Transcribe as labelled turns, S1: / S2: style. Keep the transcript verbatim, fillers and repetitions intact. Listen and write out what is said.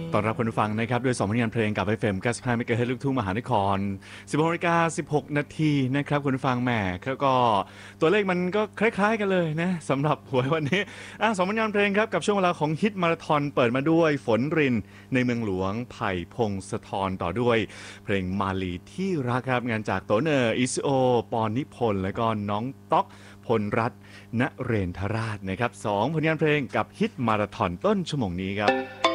S1: ต้อนรับคุณผู้ฟังนะครับด้วยสองผลงานเพลงกับ เอฟ เอ็ม เก้าสิบห้า เมกะเฮิรตซ์ลูกทุ่งมหานคร สิบหกนาฬิกาสิบหกนาทีนะครับคุณผู้ฟังแหมแล้วก็ตัวเลขมันก็คล้ายๆกันเลยนะสำหรับหวยวันนี้อ่ะสองผลงานเพลงครับกับช่วงเวลาของฮิตมาราธอนเปิดมาด้วยฝนรินในเมืองหลวงไผ่พงศธรต่อด้วยเพลงมาลีที่รักครับงานจากโตเนอร์อิสโอปอนนิพนธ์และก็น้องต๊อกพลรัตน์ณเรนทราชนะครับสองผลงานเพลงกับฮิตมาราธอนต้นชั่วโมงนี้ครับ